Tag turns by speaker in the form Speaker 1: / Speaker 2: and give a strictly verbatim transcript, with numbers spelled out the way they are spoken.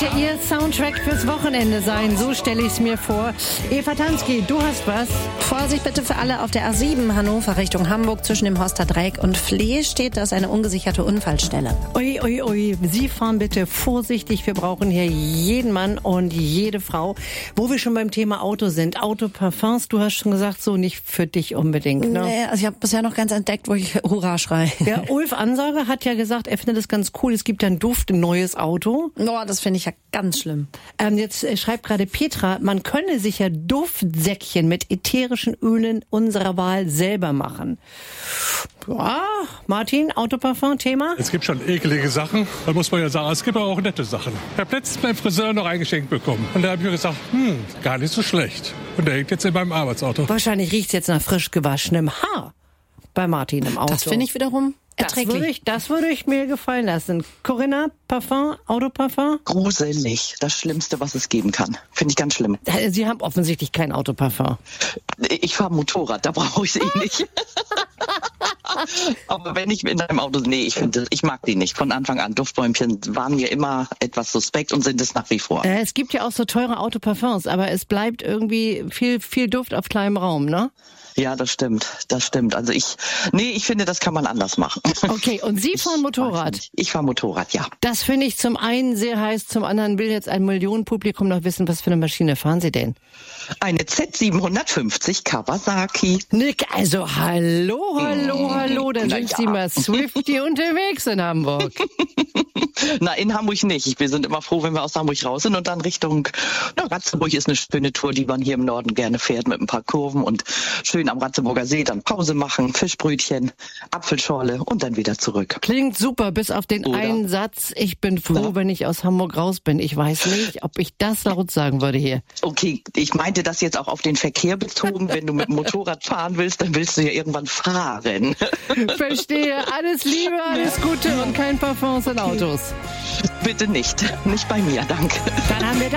Speaker 1: Ihr Soundtrack fürs Wochenende sein, so stelle ich es mir vor. Eva Tansky, du hast was?
Speaker 2: Vorsicht bitte für alle auf der A sieben Hannover Richtung Hamburg zwischen dem Horster Dreieck und Fleh steht das eine ungesicherte Unfallstelle.
Speaker 1: Ui, ui, ui, Sie fahren bitte vorsichtig, wir brauchen hier jeden Mann und jede Frau. Wo wir schon beim Thema Auto sind, Autoparfums, du hast schon gesagt, so nicht für dich unbedingt, ne?
Speaker 2: Nee, also ich habe bisher noch ganz entdeckt, wo ich Hurra schrei.
Speaker 1: Ja, Ulf Ansager hat ja gesagt, er findet das ganz cool, es gibt ja ein Duft, ein neues Auto.
Speaker 2: Oh, das finde ich ja ganz schlimm.
Speaker 1: Ähm, jetzt äh, schreibt gerade Petra, man könne sich ja Duftsäckchen mit ätherischen Ölen unserer Wahl selber machen. Ja, Martin, Autoparfum-Thema?
Speaker 3: Es gibt schon ekelige Sachen, da muss man ja sagen, es gibt aber auch nette Sachen. Ich habe letztens beim Friseur noch eingeschenkt bekommen und da habe ich mir gesagt, hm, gar nicht so schlecht. Und der hängt jetzt in meinem Arbeitsauto.
Speaker 1: Wahrscheinlich riecht's jetzt nach frisch gewaschenem Haar bei Martin im Auto.
Speaker 2: Das finde ich wiederum
Speaker 1: Das
Speaker 2: erträglich.
Speaker 1: würde, ich, das würde ich mir gefallen lassen. Corinna, Parfum, Autoparfum?
Speaker 4: Gruselig. Das Schlimmste, was es geben kann. Finde ich ganz schlimm.
Speaker 1: Sie haben offensichtlich kein Autoparfum.
Speaker 4: Ich fahre Motorrad, da brauche ich es eh nicht. Aber wenn ich in einem Auto, nee, ich finde, ich mag die nicht. Von Anfang an, Duftbäumchen waren mir immer etwas suspekt und sind es nach wie vor.
Speaker 1: Äh, es gibt ja auch so teure Autoparfums, aber es bleibt irgendwie viel, viel Duft auf kleinem Raum, ne?
Speaker 4: Ja, das stimmt, das stimmt. Also ich, nee, ich finde, das kann man anders machen.
Speaker 1: Okay, und Sie fahren Motorrad?
Speaker 4: Ich, ich fahre Motorrad, ja.
Speaker 1: Das finde ich zum einen sehr heiß, zum anderen will jetzt ein Millionenpublikum noch wissen, was für eine Maschine fahren Sie denn?
Speaker 4: Eine Z siebenhundertfünfzig Kawasaki.
Speaker 1: Nick, also hallo, hallo, hallo, da
Speaker 4: Na
Speaker 1: sind
Speaker 4: ja.
Speaker 1: Sie mal Swifty unterwegs in Hamburg.
Speaker 4: Na, in Hamburg nicht. Wir sind immer froh, wenn wir aus Hamburg raus sind und dann Richtung, na, Ratzeburg ist eine schöne Tour, die man hier im Norden gerne fährt mit ein paar Kurven und schön am Ratzeburger See dann Pause machen, Fischbrötchen, Apfelschorle und dann wieder zurück.
Speaker 1: Klingt super, bis auf den
Speaker 4: Oder?
Speaker 1: einen Satz, ich bin froh,
Speaker 4: Ja.
Speaker 1: wenn ich aus Hamburg raus bin. Ich weiß nicht, ob ich das laut sagen würde hier.
Speaker 4: Okay, ich meinte das jetzt auch auf den Verkehr bezogen. Wenn du mit dem Motorrad fahren willst, dann willst du ja irgendwann fahren.
Speaker 1: Verstehe, alles Liebe, alles Gute und kein Parfums in Autos.
Speaker 4: Bitte nicht. Nicht bei mir, danke.
Speaker 1: Dann haben wir das.